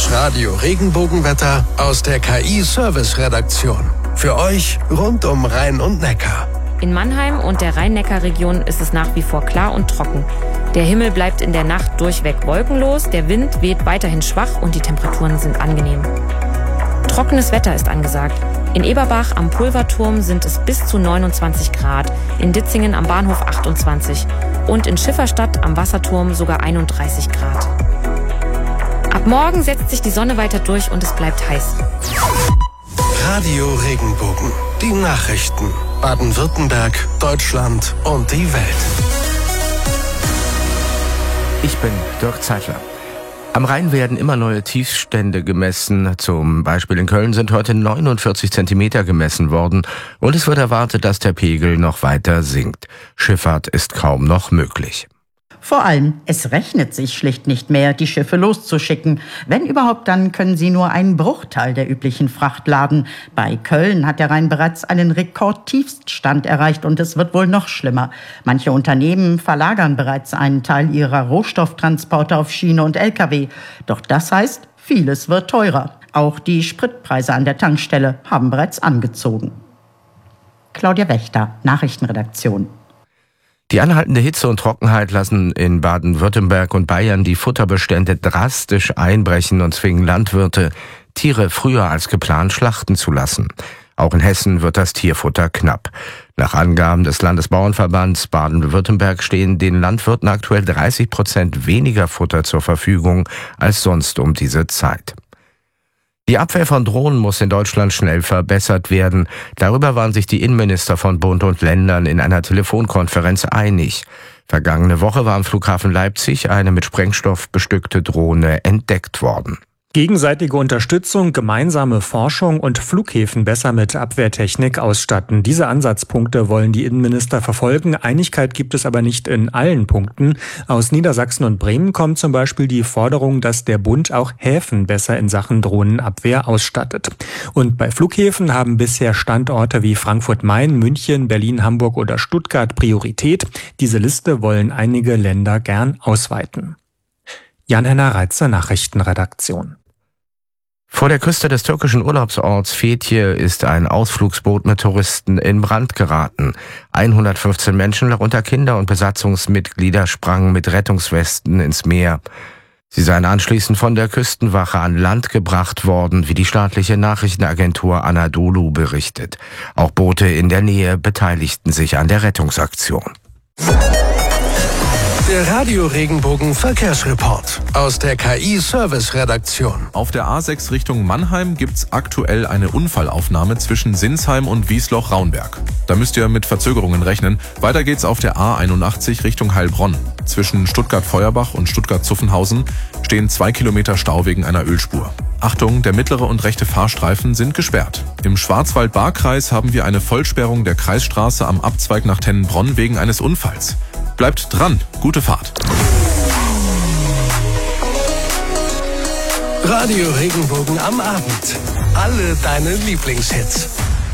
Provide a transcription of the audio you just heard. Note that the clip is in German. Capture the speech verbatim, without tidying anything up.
Das Radio Regenbogenwetter aus der K I-Service-Redaktion. Für euch rund um Rhein und Neckar. In Mannheim und der Rhein-Neckar-Region ist es nach wie vor klar und trocken. Der Himmel bleibt in der Nacht durchweg wolkenlos, der Wind weht weiterhin schwach und die Temperaturen sind angenehm. Trockenes Wetter ist angesagt. In Eberbach am Pulverturm sind es bis zu neunundzwanzig Grad, in Ditzingen am Bahnhof achtundzwanzig und in Schifferstadt am Wasserturm sogar einunddreißig Grad. Ab morgen setzt sich die Sonne weiter durch und es bleibt heiß. Radio Regenbogen. Die Nachrichten. Baden-Württemberg, Deutschland und die Welt. Ich bin Dirk Zeitler. Am Rhein werden immer neue Tiefstände gemessen. Zum Beispiel in Köln sind heute neunundvierzig Zentimeter gemessen worden und es wird erwartet, dass der Pegel noch weiter sinkt. Schifffahrt ist kaum noch möglich. Vor allem, es rechnet sich schlicht nicht mehr, die Schiffe loszuschicken. Wenn überhaupt, dann können sie nur einen Bruchteil der üblichen Fracht laden. Bei Köln hat der Rhein bereits einen Rekordtiefststand erreicht und es wird wohl noch schlimmer. Manche Unternehmen verlagern bereits einen Teil ihrer Rohstofftransporte auf Schiene und L K W. Doch das heißt, vieles wird teurer. Auch die Spritpreise an der Tankstelle haben bereits angezogen. Claudia Wächter, Nachrichtenredaktion. Die anhaltende Hitze und Trockenheit lassen in Baden-Württemberg und Bayern die Futterbestände drastisch einbrechen und zwingen Landwirte, Tiere früher als geplant schlachten zu lassen. Auch in Hessen wird das Tierfutter knapp. Nach Angaben des Landesbauernverbands Baden-Württemberg stehen den Landwirten aktuell dreißig Prozent weniger Futter zur Verfügung als sonst um diese Zeit. Die Abwehr von Drohnen muss in Deutschland schnell verbessert werden. Darüber waren sich die Innenminister von Bund und Ländern in einer Telefonkonferenz einig. Vergangene Woche war am Flughafen Leipzig eine mit Sprengstoff bestückte Drohne entdeckt worden. Gegenseitige Unterstützung, gemeinsame Forschung und Flughäfen besser mit Abwehrtechnik ausstatten. Diese Ansatzpunkte wollen die Innenminister verfolgen. Einigkeit gibt es aber nicht in allen Punkten. Aus Niedersachsen und Bremen kommt zum Beispiel die Forderung, dass der Bund auch Häfen besser in Sachen Drohnenabwehr ausstattet. Und bei Flughäfen haben bisher Standorte wie Frankfurt-Main, München, Berlin, Hamburg oder Stuttgart Priorität. Diese Liste wollen einige Länder gern ausweiten. Jan-Henner Reitzer, Nachrichtenredaktion. Vor der Küste des türkischen Urlaubsorts Fethiye ist ein Ausflugsboot mit Touristen in Brand geraten. hundertfünfzehn Menschen, darunter Kinder und Besatzungsmitglieder, sprangen mit Rettungswesten ins Meer. Sie seien anschließend von der Küstenwache an Land gebracht worden, wie die staatliche Nachrichtenagentur Anadolu berichtet. Auch Boote in der Nähe beteiligten sich an der Rettungsaktion. Der Radio Regenbogen Verkehrsreport aus der K I-Service-Redaktion. Auf der A sechs Richtung Mannheim gibt's aktuell eine Unfallaufnahme zwischen Sinsheim und Wiesloch-Raunberg. Da müsst ihr mit Verzögerungen rechnen. Weiter geht's auf der A einundachtzig Richtung Heilbronn. Zwischen Stuttgart-Feuerbach und Stuttgart-Zuffenhausen stehen zwei Kilometer Stau wegen einer Ölspur. Achtung, der mittlere und rechte Fahrstreifen sind gesperrt. Im Schwarzwald-Baar-Kreis haben wir eine Vollsperrung der Kreisstraße am Abzweig nach Tennenbronn wegen eines Unfalls. Bleibt dran, gute Fahrt. Radio Regenbogen am Abend. Alle deine Lieblingshits.